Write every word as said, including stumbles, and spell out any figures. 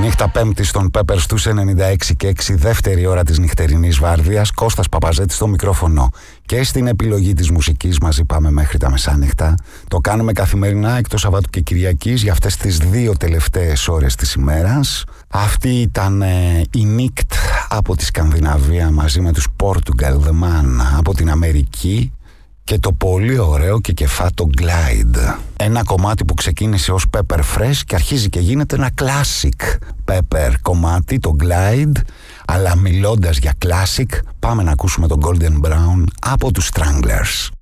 Νύχτα Πέμπτη στον Pepper στους ενενήντα έξι και έξι, δεύτερη ώρα της νυχτερινής βάρδιας. Κώστας Παπαζέτης στο μικρόφωνο και στην επιλογή της μουσικής. Μαζί πάμε μέχρι τα μεσάνυχτα. Το κάνουμε καθημερινά εκτός Σαββάτου και Κυριακής για αυτές τις δύο τελευταίες ώρες της ημέρας. Αυτή ήταν ε, η Νίκτ από τη Σκανδιναβία μαζί με τους Portugal The Man από την Αμερική και το πολύ ωραίο και κεφάτο Glide. Ένα κομμάτι που ξεκίνησε ως Pepper Fresh και αρχίζει και γίνεται ένα classic Pepper κομμάτι, το Glide. Αλλά μιλώντας για classic, πάμε να ακούσουμε το Golden Brown από τους Stranglers.